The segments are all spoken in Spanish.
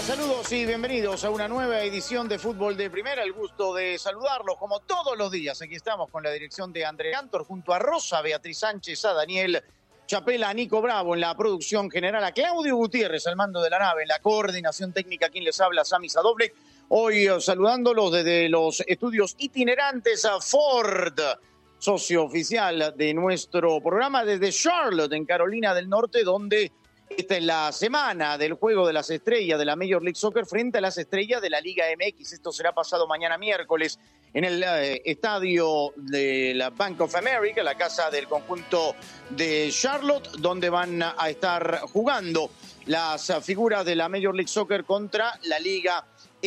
Saludos y bienvenidos a una nueva edición de Fútbol de Primera. El gusto de saludarlos como todos los días. Aquí estamos con la dirección de André Cantor, junto a Rosa, Beatriz Sánchez, a Daniel Chapela, a Nico Bravo en la producción general, a Claudio Gutiérrez al mando de la nave, en la coordinación técnica, quien les habla, Sami Sadoble. Hoy saludándolos desde los estudios itinerantes a Ford, socio oficial de nuestro programa, desde Charlotte, en Carolina del Norte, donde esta es la semana del Juego de las Estrellas de la Major League Soccer frente a las estrellas de la Liga MX. Esto será pasado mañana miércoles en el estadio de la Bank of America, la casa del conjunto de Charlotte, donde van a estar jugando las figuras de la Major League Soccer contra la Liga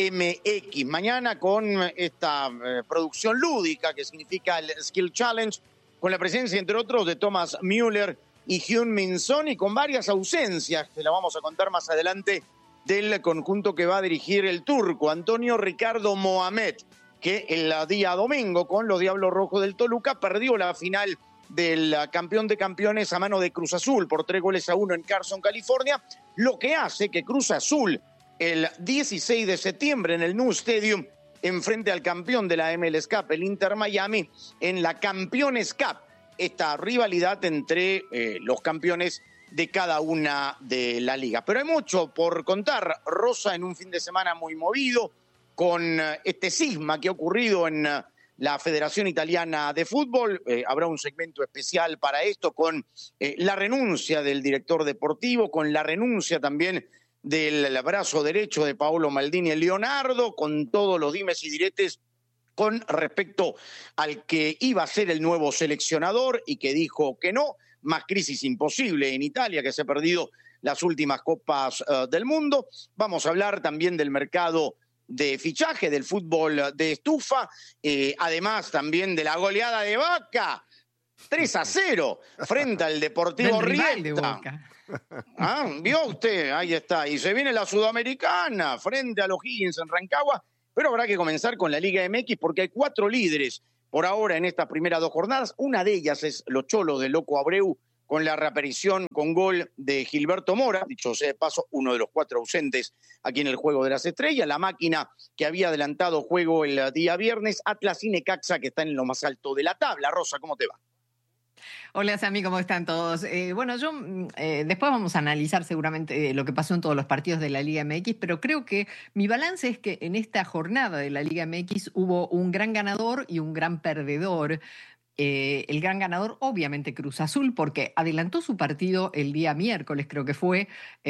MX. Mañana con esta producción lúdica que significa el Skill Challenge, con la presencia, entre otros, de Thomas Müller y Heung-min Son, y con varias ausencias, que la vamos a contar más adelante, del conjunto que va a dirigir el turco Antonio Ricardo Mohamed, que el día domingo con los Diablos Rojos del Toluca perdió la final del campeón de campeones a mano de Cruz Azul por 3-1 en Carson, California, lo que hace que Cruz Azul el 16 de septiembre en el New Stadium enfrente al campeón de la MLS Cup, el Inter Miami, en la Campeones Cup, esta rivalidad entre los campeones de cada una de la liga. Pero hay mucho por contar, Rosa, en un fin de semana muy movido, con este cisma que ha ocurrido en la Federación Italiana de Fútbol. Habrá un segmento especial para esto, con la renuncia del director deportivo, con la renuncia también del brazo derecho de Paolo Maldini, el Leonardo, con todos los dimes y diretes con respecto al que iba a ser el nuevo seleccionador y que dijo que no. Más crisis imposible en Italia, que se ha perdido las últimas copas del mundo. Vamos a hablar también del mercado de fichaje, del fútbol de estufa, además también de la goleada de Boca, 3-0 frente al Deportivo Rieta. Ah, ¿vio usted? Ahí está. Y se viene la Sudamericana frente a los Higgins en Rancagua. Pero habrá que comenzar con la Liga MX porque hay 4 líderes por ahora en estas primeras 2 jornadas. Una de ellas es los Cholos de Loco Abreu, con la reaparición con gol de Gilberto Mora, dicho sea de paso, uno de los 4 ausentes aquí en el Juego de las Estrellas. La máquina que había adelantado juego el día viernes, Atlas y Necaxa, que están en lo más alto de la tabla. Rosa, ¿cómo te va? Hola Sami, ¿cómo están todos? Bueno, yo después vamos a analizar seguramente lo que pasó en todos los partidos de la Liga MX, pero creo que mi balance es que en esta jornada de la Liga MX hubo un gran ganador y un gran perdedor. El gran ganador, obviamente, Cruz Azul, porque adelantó su partido el día miércoles, creo que fue,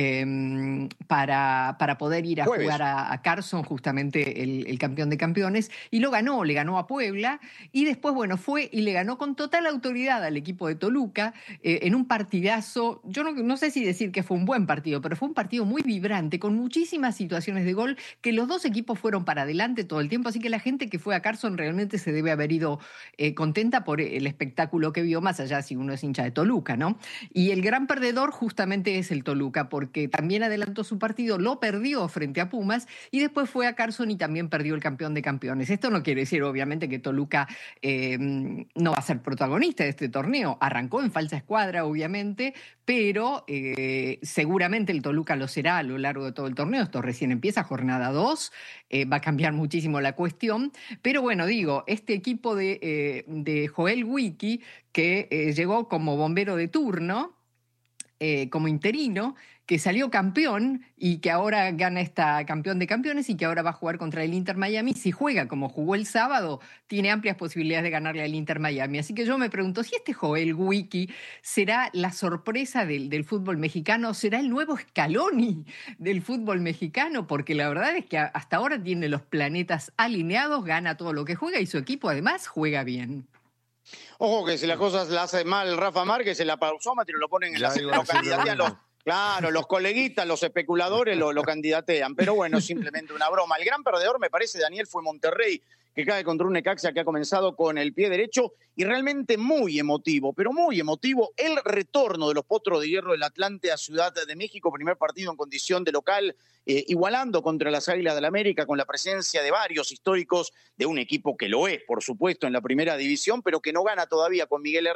para poder ir a jugar a Carson, justamente el campeón de campeones, y lo ganó, le ganó a Puebla, y después, bueno, fue y le ganó con total autoridad al equipo de Toluca, en un partidazo. Yo no sé si decir que fue un buen partido, pero fue un partido muy vibrante, con muchísimas situaciones de gol, que los dos equipos fueron para adelante todo el tiempo, así que la gente que fue a Carson realmente se debe haber ido contenta por el espectáculo que vio, más allá si uno es hincha de Toluca, ¿no? Y el gran perdedor justamente es el Toluca, porque también adelantó su partido, lo perdió frente a Pumas, y después fue a Carson y también perdió el campeón de campeones. Esto no quiere decir, obviamente, que Toluca no va a ser protagonista de este torneo. Arrancó en falsa escuadra, obviamente, pero seguramente el Toluca lo será a lo largo de todo el torneo. Esto recién empieza, jornada 2, va a cambiar muchísimo la cuestión, pero bueno, digo, este equipo de Joel Wiki, que llegó como bombero de turno, como interino, que salió campeón y que ahora gana esta campeón de campeones y que ahora va a jugar contra el Inter Miami. Si juega como jugó el sábado, tiene amplias posibilidades de ganarle al Inter Miami. Así que yo me pregunto si este Joel Wiki será la sorpresa del fútbol mexicano, será el nuevo Scaloni del fútbol mexicano, porque la verdad es que hasta ahora tiene los planetas alineados, gana todo lo que juega y su equipo además juega bien. Ojo que si las cosas las hace mal Rafa Márquez, el pausómetro lo ponen en la lo candidatean claro, los coleguitas, los especuladores lo candidatean. Pero bueno, simplemente una broma. El gran perdedor, me parece, Daniel, fue Monterrey, que cae contra un Necaxa que ha comenzado con el pie derecho y realmente muy emotivo, pero muy emotivo, el retorno de los Potros de Hierro del Atlante a Ciudad de México, primer partido en condición de local, igualando contra las Águilas del América con la presencia de varios históricos de un equipo que lo es, por supuesto, en la primera división, pero que no gana todavía con Miguel Herrera.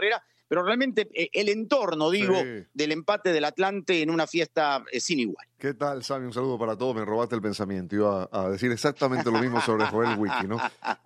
pero realmente el entorno, digo, Sí. del empate del Atlante en una fiesta sin igual. ¿Qué tal, Sammy? Un saludo para todos. Me robaste el pensamiento. Iba a decir exactamente lo mismo sobre Joel Wiki, ¿no?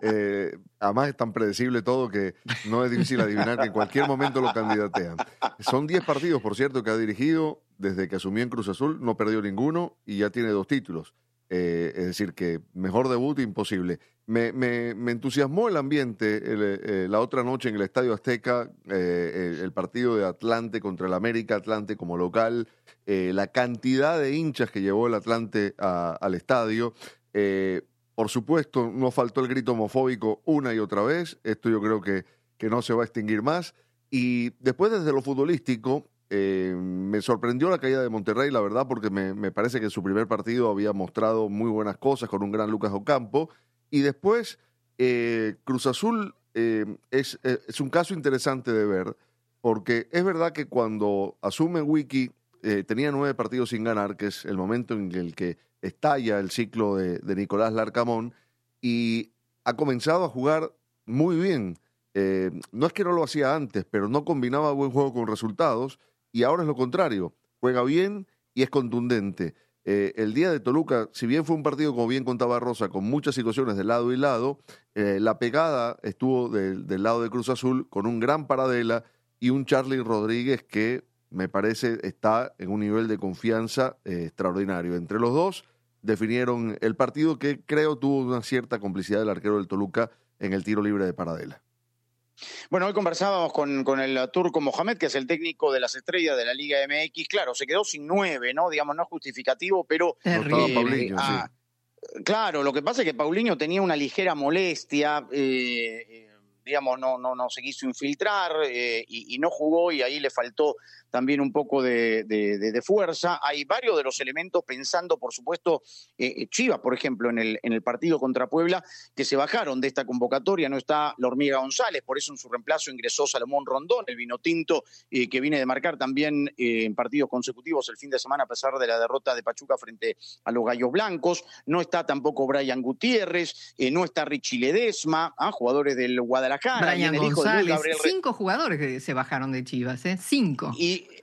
Además es tan predecible todo que no es difícil adivinar que en cualquier momento lo candidatean. Son 10 partidos, por cierto, que ha dirigido desde que asumió en Cruz Azul. No perdió ninguno y ya tiene 2 títulos. Es decir, que mejor debut imposible. Me entusiasmó el ambiente la otra noche en el Estadio Azteca, el partido de Atlante contra el América, Atlante como local, la cantidad de hinchas que llevó el Atlante al estadio. Por supuesto, no faltó el grito homofóbico una y otra vez. Esto yo creo que no se va a extinguir más. Y después, desde lo futbolístico, me sorprendió la caída de Monterrey, la verdad, porque me parece que en su primer partido había mostrado muy buenas cosas con un gran Lucas Ocampo. Y después, Cruz Azul es un caso interesante de ver, porque es verdad que cuando asume Wiki tenía 9 partidos sin ganar, que es el momento en el que estalla el ciclo de Nicolás Larcamón, y ha comenzado a jugar muy bien. No es que no lo hacía antes, pero no combinaba buen juego con resultados, y ahora es lo contrario, juega bien y es contundente. El día de Toluca, si bien fue un partido, como bien contaba Rosa, con muchas situaciones de lado y lado, la pegada estuvo del lado de Cruz Azul con un gran Paradela y un Charly Rodríguez que me parece está en un nivel de confianza extraordinario. Entre los dos definieron el partido, que creo tuvo una cierta complicidad del arquero del Toluca en el tiro libre de Paradela. Bueno, hoy conversábamos con el turco Mohamed, que es el técnico de las estrellas de la Liga MX. Claro, se quedó sin 9, ¿no? Digamos, no es justificativo, pero... No estaba Paulinho, sí. Claro, lo que pasa es que Paulinho tenía una ligera molestia, digamos, no se quiso infiltrar y no jugó, y ahí le faltó también un poco de fuerza. Hay varios de los elementos, pensando, por supuesto, Chivas, por ejemplo, en el partido contra Puebla, que se bajaron de esta convocatoria. No está la Hormiga González, por eso en su reemplazo ingresó Salomón Rondón, el vinotinto, que viene de marcar también en partidos consecutivos el fin de semana, a pesar de la derrota de Pachuca frente a los Gallos Blancos. No está tampoco Brian Gutiérrez, no está Richie Ledesma, jugadores del Guadalajara. Brian González, 5 jugadores que se bajaron de Chivas, 5.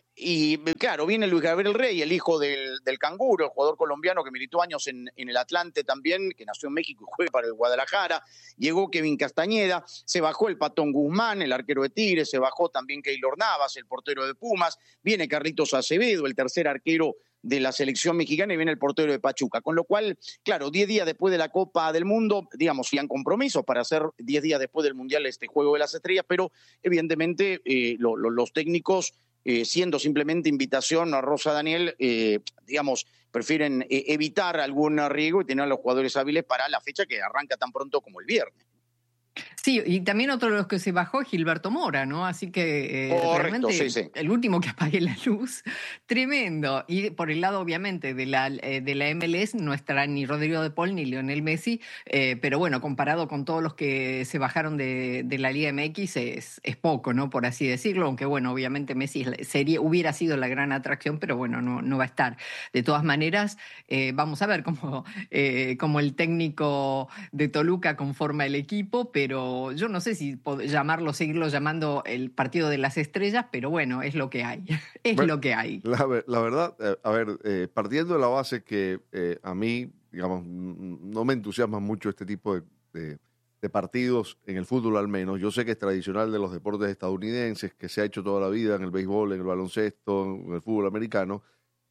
Y claro, viene Luis Gabriel Rey, el hijo del Canguro, el jugador colombiano que militó años en el Atlante también, que nació en México y juega para el Guadalajara. Llegó Kevin Castañeda, se bajó el Patón Guzmán, el arquero de Tigres, se bajó también Keylor Navas, el portero de Pumas, viene Carlitos Acevedo, el tercer arquero de la selección mexicana, y viene el portero de Pachuca. Con lo cual, claro, 10 días después de la Copa del Mundo, digamos, habían compromisos para hacer 10 días después del Mundial este Juego de las Estrellas, pero evidentemente los técnicos, siendo simplemente invitación a Rosa Daniel, digamos, prefieren evitar algún riesgo y tener a los jugadores hábiles para la fecha que arranca tan pronto como el viernes. Sí, y también otro de los que se bajó es Gilberto Mora, ¿no? Así que correcto, realmente sí. el último que apague la luz, tremendo. Y por el lado, obviamente, de la MLS no estará ni Rodrigo de Paul ni Lionel Messi, pero bueno, comparado con todos los que se bajaron de la Liga MX es poco, ¿no? Por así decirlo, aunque bueno, obviamente Messi hubiera sido la gran atracción, pero bueno, no va a estar. De todas maneras, vamos a ver cómo el técnico de Toluca conforma el equipo, pero yo no sé si seguirlo llamando el partido de las estrellas, pero bueno, es lo que hay. Lo que hay. La verdad, partiendo de la base que a mí, digamos, no me entusiasma mucho este tipo de partidos, en el fútbol al menos. Yo sé que es tradicional de los deportes estadounidenses, que se ha hecho toda la vida en el béisbol, en el baloncesto, en el fútbol americano.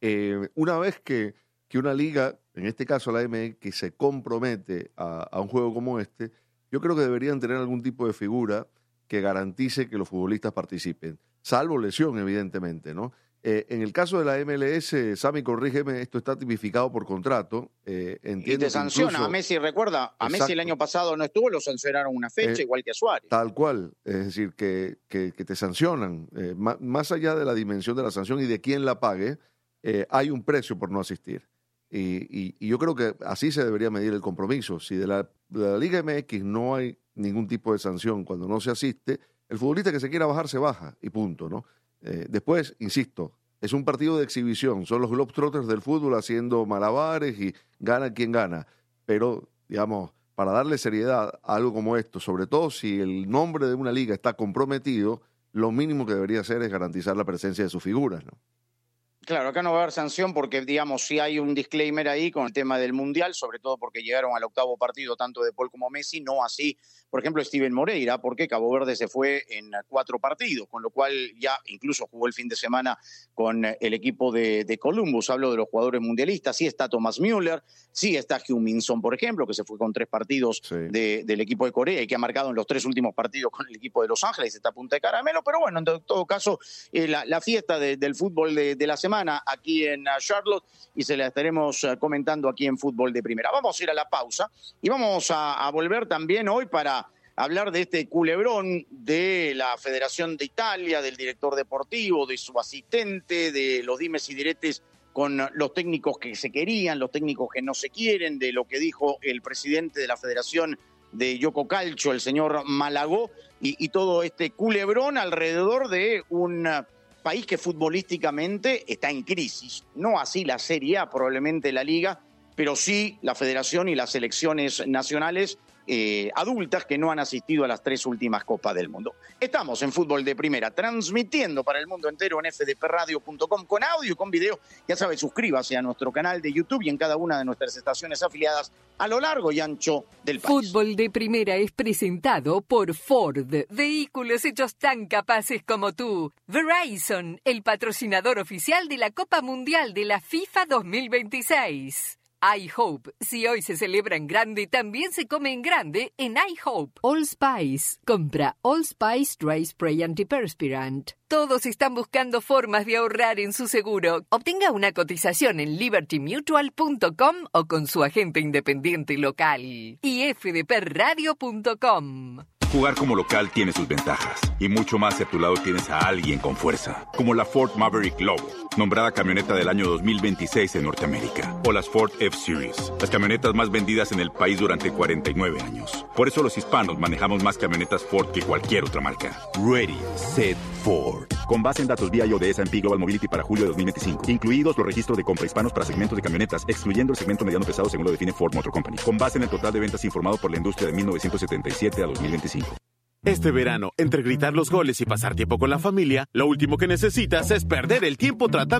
Una vez que una liga, en este caso la MX, se compromete a un juego como este, yo creo que deberían tener algún tipo de figura que garantice que los futbolistas participen, salvo lesión, evidentemente, ¿no? En el caso de la MLS, Sammy, corrígeme, esto está tipificado por contrato. Entiendo y te sanciona incluso, a Messi, recuerda, a Messi el año pasado no estuvo, lo sancionaron una fecha, igual que a Suárez. Tal cual, es decir, que te sancionan. Más allá de la dimensión de la sanción y de quién la pague, hay un precio por no asistir. Y yo creo que así se debería medir el compromiso. Si de la Liga MX no hay ningún tipo de sanción cuando no se asiste, el futbolista que se quiera bajar se baja y punto, ¿no? Después, insisto, es un partido de exhibición, son los Globetrotters del fútbol haciendo malabares y gana quien gana, pero digamos, para darle seriedad a algo como esto, sobre todo si el nombre de una liga está comprometido, lo mínimo que debería hacer es garantizar la presencia de sus figuras, ¿no? Claro, acá no va a haber sanción porque, digamos, sí hay un disclaimer ahí con el tema del Mundial, sobre todo porque llegaron al octavo partido tanto De Paul como Messi, no así, por ejemplo, Steven Moreira, porque Cabo Verde se fue en 4 partidos, con lo cual ya incluso jugó el fin de semana con el equipo de Columbus. Hablo de los jugadores mundialistas, sí está Thomas Müller, sí está Heung-min Son, por ejemplo, que se fue con 3 partidos del equipo de Corea y que ha marcado en los 3 últimos partidos con el equipo de Los Ángeles, está Punta de Caramelo, pero bueno, en todo caso, la fiesta del fútbol de la semana aquí en Charlotte, y se la estaremos comentando aquí en Fútbol de Primera. Vamos a ir a la pausa y vamos a volver también hoy para hablar de este culebrón de la Federación de Italia, del director deportivo, de su asistente, de los dimes y diretes con los técnicos que se querían, los técnicos que no se quieren, de lo que dijo el presidente de la Federación de Yoco Calcio, el señor Malagó, y todo este culebrón alrededor de un país que futbolísticamente está en crisis. No así la Serie A, probablemente la Liga, pero sí la Federación y las selecciones nacionales adultas que no han asistido a las 3 últimas Copas del Mundo. Estamos en Fútbol de Primera, transmitiendo para el mundo entero en fdpradio.com con audio y con video. Ya sabe, suscríbase a nuestro canal de YouTube y en cada una de nuestras estaciones afiliadas a lo largo y ancho del país. Fútbol de Primera es presentado por Ford, vehículos hechos tan capaces como tú. Verizon, el patrocinador oficial de la Copa Mundial de la FIFA 2026. iHope, si hoy se celebra en grande, también se come en grande en iHope. All Spice, compra All Spice Dry Spray Antiperspirant. Todos están buscando formas de ahorrar en su seguro. Obtenga una cotización en libertymutual.com o con su agente independiente local. Y fdpradio.com. Jugar como local tiene sus ventajas, y mucho más si a tu lado tienes a alguien con fuerza, como la Ford Maverick Lobo, nombrada camioneta del año 2026 en Norteamérica, o las Ford F-Series, las camionetas más vendidas en el país durante 49 años. Por eso los hispanos manejamos más camionetas Ford que cualquier otra marca. Ready, Set, Ford. Con base en datos BIO de S&P Global Mobility para julio de 2025, incluidos los registros de compra hispanos para segmentos de camionetas, excluyendo el segmento mediano pesado según lo define Ford Motor Company, con base en el total de ventas informado por la industria de 1977 a 2025. Este verano, entre gritar los goles y pasar tiempo con la familia, lo último que necesitas es perder el tiempo tratando